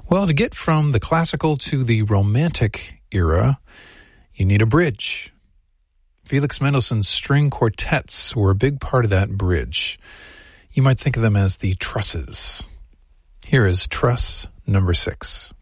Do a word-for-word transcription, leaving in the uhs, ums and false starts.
Well, to get from the classical to the romantic era, you need a bridge. Felix Mendelssohn's string quartets were a big part of that bridge. You might think of them as the trusses. Here is Truss number six.